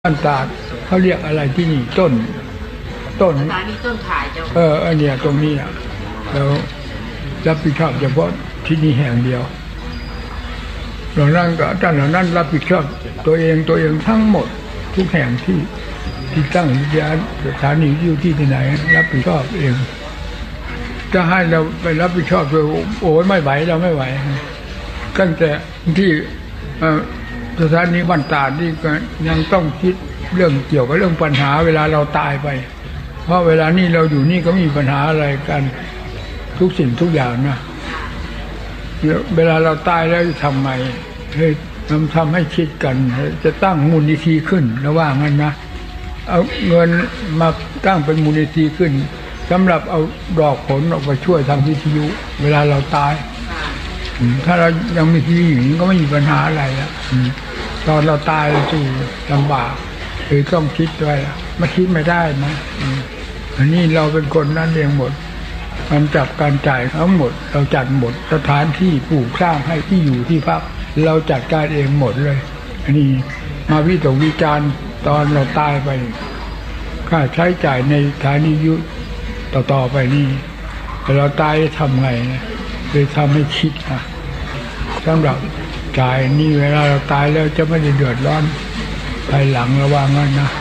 บ้านตาดเขาเรียกอะไรที่นี่ต้นสถานีต้นถ่ายเจ้าเนี่ยตรงนี้อ่ะแล้วรับผิดชอบเฉพาะที่นี่แห่งเดียวเหล่านั้นก็ท่านเหล่านั้นรับผิดชอบตัวเองทั้งหมดทุกแห่งที่ตั้งสถานีอยู่ที่ไหนรับผิดชอบเองจะให้เราไปรับผิดชอบโดยโอ้ยไม่ไหวเราไม่ไหวตั้งแต่ที่สถานีบ้านตาดนี่ก็ยังต้องคิดเรื่องเกี่ยวกับเรื่องปัญหาเวลาเราตายไปเพราะเวลานี้เราอยู่นี่ก็มีปัญหาอะไรกันทุกสิ่งทุกอย่างนะเวลาเราตายแล้วจะทำไงทำให้คิดกันจะตั้งมูลนิธิขึ้นระหว่างนั้นนะเอาเงินมาตั้งเป็นมูลนิธิขึ้นสำหรับเอาดอกผลออกไปช่วยทางวิทยุเวลาเราตายถ้าเรายังมีชีวิตอยู่ก็ไม่มีปัญหาอะไรแล้วตอนเราตายเราจะลำบากคือต้องคิดด้วยไม่คิดไม่ได้นะอันนี้เราเป็นคนนั่นเองหมดมันจับการจ่ายทั้งหมดเราจัดหมดสถานที่ปลูกสร้างให้ที่อยู่ที่พักเราจัดการเองหมดเลยอันนี้มาวิตกวิจารณ์ตอนเราตายไปค่าใช้จ่ายในสถานียุต่อไปนี่เราตายทำไงนะเลยทำให้คิดนะสำหรับจ่ายนี่เวลาเราตายแล้วจะไม่ได้เดือดร้อนภายหลังระวังงั้นนะ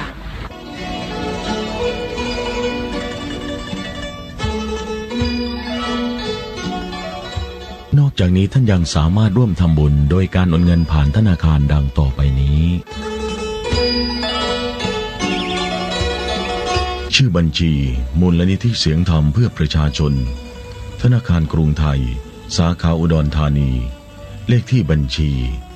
นอกจากนี้ท่านยังสามารถร่วมทำบุญโดยการโอนเงินผ่านธนาคารดังต่อไปนี้ชื่อบัญชีมูลนิธิเสียงธรรมเพื่อประชาชนธนาคารกรุงไทยสาขาอุดรธานีเลขที่บัญชี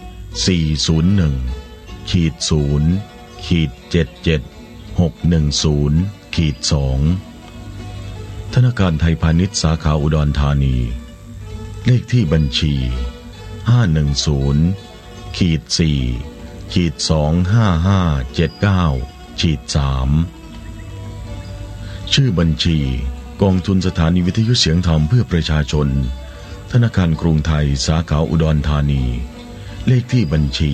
401-77610-2ธนาคารไทยพาณิชย์สาขาอุดรธานีเลขที่บัญชี510-4-25579-3ชื่อบัญชีกองทุนสถานีวิทยุเสียงธรรมเพื่อประชาชนธนาคารกรุงไทยสาขาอุดรธานีเลขที่บัญชี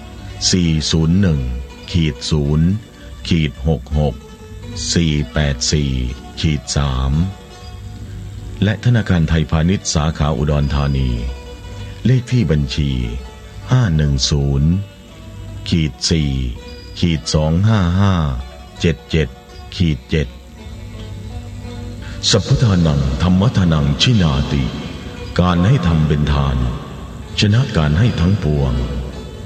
401-66484-3และธนาคารไทยพาณิชย์สาขาอุดรธานีเลขที่บัญชี510-4-25577-7สัพพทานังธรรมทานังชินาติการให้ทำเป็นทานชนะการให้ทั้งปวง